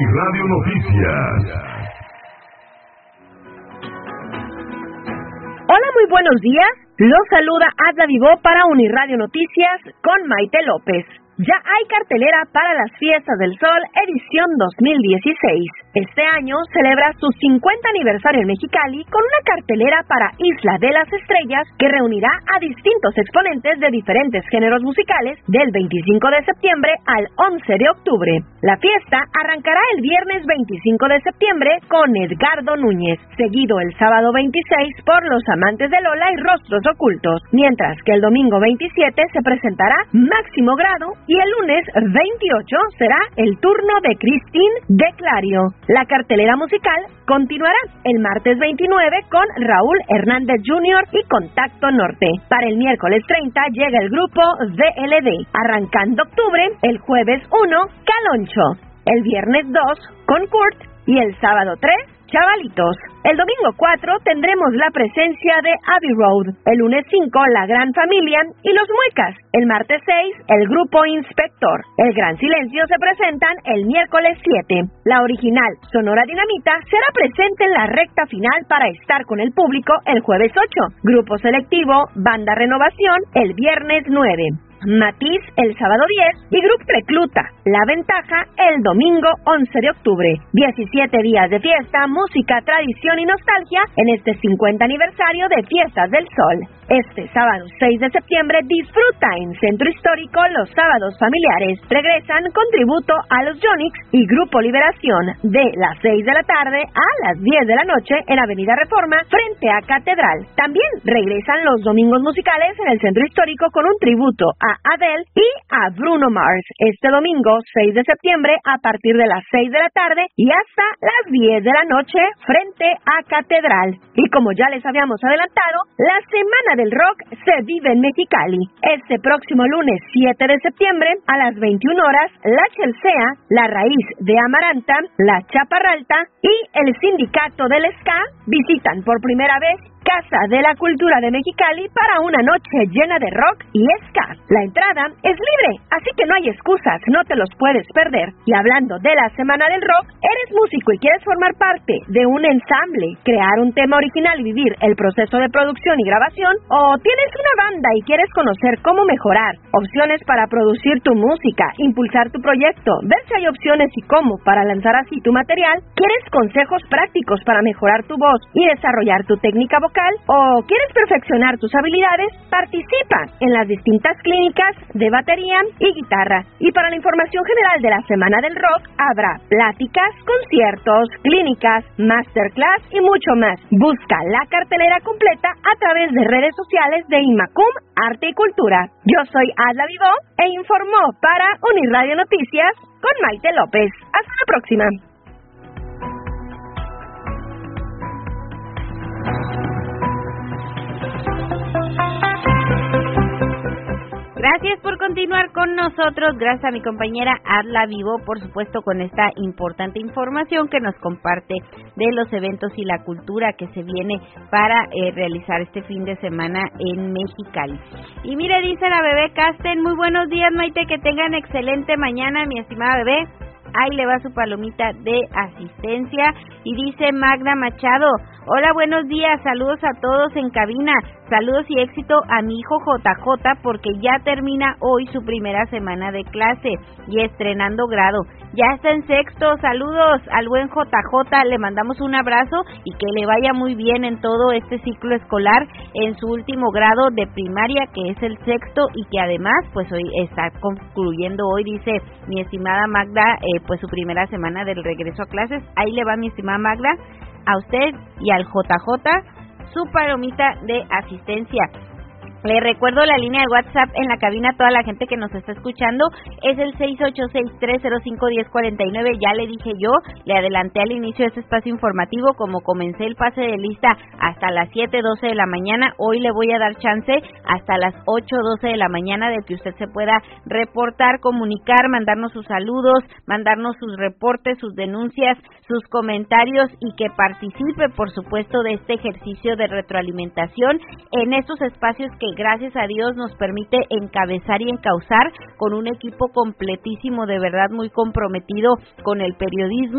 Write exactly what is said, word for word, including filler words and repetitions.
Radio Noticias. Hola, muy buenos días. Los saluda Adla Vivó para Uniradio Noticias con Maite López. Ya hay cartelera para las Fiestas del Sol edición dos mil dieciséis. Este año celebra su cincuenta aniversario en Mexicali con una cartelera para Isla de las Estrellas que reunirá a distintos exponentes de diferentes géneros musicales del veinticinco de septiembre al once de octubre. La fiesta arrancará el viernes veinticinco de septiembre con Edgardo Núñez, seguido el sábado veintiséis por Los Amantes de Lola y Rostros Ocultos, mientras que el domingo veintisiete se presentará Máximo Grado y el lunes veintiocho será el turno de Cristín de Clario. La cartelera musical continuará el martes veintinueve con Raúl Hernández junior y Contacto Norte. Para el miércoles treinta llega el grupo D L D, arrancando octubre el jueves uno, Caloncho, el viernes dos con Kurt y el sábado tres, Chavalitos. El domingo cuatro tendremos la presencia de Abbey Road, el lunes cinco La Gran Familia y Los Muecas, el martes seis el grupo Inspector. El Gran Silencio se presentan el miércoles siete. La original Sonora Dinamita será presente en la recta final para estar con el público el jueves ocho. Grupo Selectivo Banda Renovación el viernes nueve. Matiz el sábado diez y Grupo Recluta La Ventaja el domingo once de octubre. diecisiete días de fiesta, música, tradición y nostalgia en este cincuenta aniversario de Fiestas del Sol. Este sábado seis de septiembre disfruta en Centro Histórico los sábados familiares. Regresan con tributo a los Yonix y Grupo Liberación de las seis de la tarde a las diez de la noche en Avenida Reforma frente a Catedral. También regresan los domingos musicales en el Centro Histórico con un tributo a Adele y a Bruno Mars. Este domingo seis de septiembre a partir de las seis de la tarde y hasta las diez de la noche frente a Catedral. Y como ya les habíamos adelantado, la Semana del Rock se vive en Mexicali. Este próximo lunes siete de septiembre a las veintiuna horas, La Chelsea, La Raíz de Amaranta, La Chaparralta y el Sindicato del Ska visitan por primera vez Casa de la Cultura de Mexicali para una noche llena de rock y ska. La entrada es libre, así que no hay excusas, no te los puedes perder. Y hablando de la Semana del Rock, ¿eres músico y quieres formar parte de un ensamble, crear un tema original y vivir el proceso de producción y grabación? ¿O tienes una banda y quieres conocer cómo mejorar, opciones para producir tu música, impulsar tu proyecto, ver si hay opciones y cómo para lanzar así tu material? ¿Quieres consejos prácticos para mejorar tu voz y desarrollar tu técnica vocal? ¿O quieres perfeccionar tus habilidades? Participa en las distintas clínicas de batería y guitarra. Y para la información general de la Semana del Rock, habrá pláticas, conciertos, clínicas, masterclass y mucho más. Busca la cartelera completa a través de redes sociales de Imacum Arte y Cultura. Yo soy Adla Vivó e informó para Uniradio Noticias con Maite López. Hasta la próxima. Gracias por continuar con nosotros, gracias a mi compañera Adla Vivó, por supuesto, con esta importante información que nos comparte de los eventos y la cultura que se viene para eh, realizar este fin de semana en Mexicali. Y mire, dice la bebé Casten, muy buenos días, Maite, que tengan excelente mañana, mi estimada bebé. Ahí le va su palomita de asistencia. Y dice Magda Machado, hola, buenos días, saludos a todos en cabina, saludos y éxito a mi hijo J J porque ya termina hoy su primera semana de clase y estrenando grado. Ya está en sexto, saludos al buen J J, le mandamos un abrazo y que le vaya muy bien en todo este ciclo escolar en su último grado de primaria, que es el sexto, y que además pues hoy está concluyendo hoy, dice mi estimada Magda, eh, pues su primera semana del regreso a clases. Ahí le va, mi estimada Magda, a usted y al J J su palomita de asistencia. Le recuerdo la línea de WhatsApp en la cabina a toda la gente que nos está escuchando, es el seis ocho seis, tres cero cinco, uno cero cuatro nueve, ya le dije yo, le adelanté al inicio de este espacio informativo, como comencé el pase de lista hasta las siete doce de la mañana, hoy le voy a dar chance hasta las ocho doce de la mañana de que usted se pueda reportar, comunicar, mandarnos sus saludos, mandarnos sus reportes, sus denuncias, sus comentarios y que participe, por supuesto, de este ejercicio de retroalimentación en estos espacios que gracias a Dios nos permite encabezar y encauzar con un equipo completísimo, de verdad muy comprometido con el periodismo